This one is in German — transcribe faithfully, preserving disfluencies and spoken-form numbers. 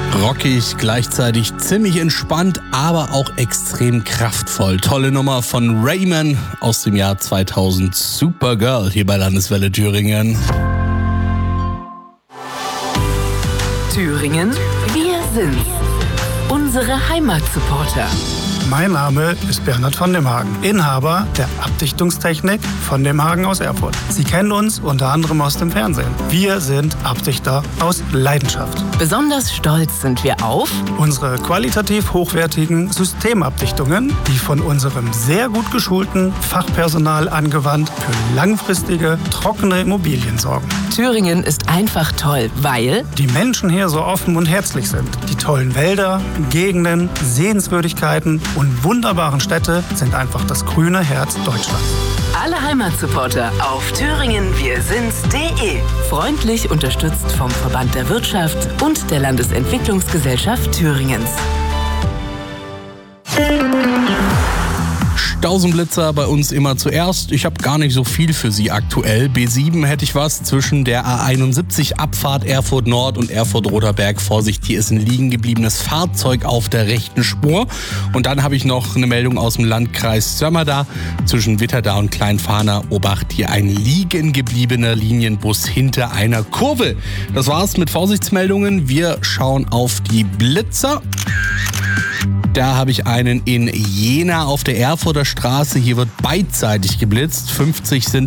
Rockig, gleichzeitig ziemlich entspannt, aber auch extrem kraftvoll. Tolle Nummer von Rayman aus dem Jahr zweitausend. Supergirl hier bei Landeswelle Thüringen. Thüringen, wir sind's. Unsere Heimatsupporter. Mein Name ist Bernhard von dem Hagen, Inhaber der Abdichtungstechnik von dem Hagen aus Erfurt. Sie kennen uns unter anderem aus dem Fernsehen. Wir sind Abdichter aus Leidenschaft. Besonders stolz sind wir auf unsere qualitativ hochwertigen Systemabdichtungen, die von unserem sehr gut geschulten Fachpersonal angewandt für langfristige, trockene Immobilien sorgen. Thüringen ist einfach toll, weil die Menschen hier so offen und herzlich sind. Die tollen Wälder, Gegenden, Sehenswürdigkeiten und wunderbaren Städte sind einfach das grüne Herz Deutschlands. Alle Heimatsupporter auf thüringen wir sind's punkt de. Freundlich unterstützt vom Verband der Wirtschaft und der Landesentwicklungsgesellschaft Thüringens. Stausenblitzer bei uns immer zuerst. Ich habe gar nicht so viel für Sie aktuell. B sieben hätte ich was zwischen der A einundsiebzig Abfahrt Erfurt Nord und Erfurt Roterberg. Vorsicht, hier ist ein liegen gebliebenes Fahrzeug auf der rechten Spur. Und dann habe ich noch eine Meldung aus dem Landkreis Sömmerda. Zwischen Witterda und Kleinfahner Obacht, hier ein liegen gebliebener Linienbus hinter einer Kurve. Das war's mit Vorsichtsmeldungen. Wir schauen auf die Blitzer. Da habe ich einen in Jena auf der Erfurter Straße. Hier wird beidseitig geblitzt. fünfzig sind